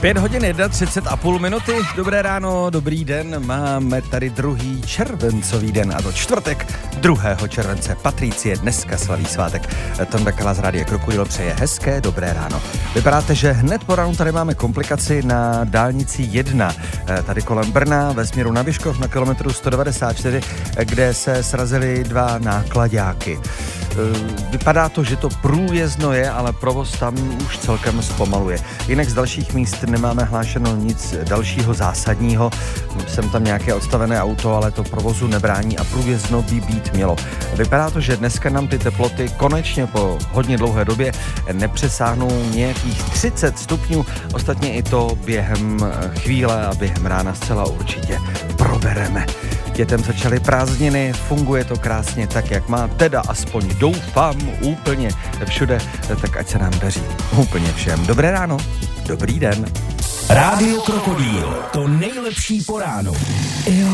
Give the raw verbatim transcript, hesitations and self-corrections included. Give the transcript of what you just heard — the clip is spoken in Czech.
Pět hodin třicet jedna a půl minuty. Dobré ráno, dobrý den. Máme tady druhý červencový den a to čtvrtek druhého července. Patricie dneska slaví svátek. Tonda Kala z Rádia Krokodýl přeje hezké dobré ráno. Vypadáte, že hned po ránu tady máme komplikaci na dálnici jedna. Tady kolem Brna ve směru na Vyškov na kilometru sto devadesát čtyři, kde se srazily dva náklaďáky. Vypadá to, že to průjezdno je, ale provoz tam už celkem zpomaluje. Jinak z dalších míst nemáme hlášeno nic dalšího zásadního. Jsem tam nějaké odstavené auto, ale to provozu nebrání a průjezdno by být mělo. Vypadá to, že dneska nám ty teploty konečně po hodně dlouhé době nepřesáhnou nějakých třicet stupňů. Ostatně i to během chvíle a během rána zcela určitě probereme. Dětem začaly prázdniny, funguje to krásně tak, jak má, teda aspoň doufám úplně všude, tak ať se nám daří úplně všem. Dobré ráno, dobrý den. Rádio Krokodýl, to nejlepší po ránu. Jo.